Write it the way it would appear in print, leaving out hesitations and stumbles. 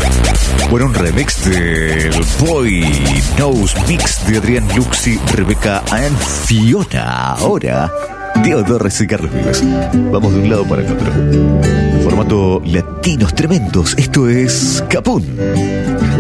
Bueno, un remix del Boy Knows Mix de Adrián Luxi, Rebeca and Fiona. Ahora, Diego Torres y Carlos Vives. Vamos de un lado para el otro. Formato latinos tremendos. Esto es Capún.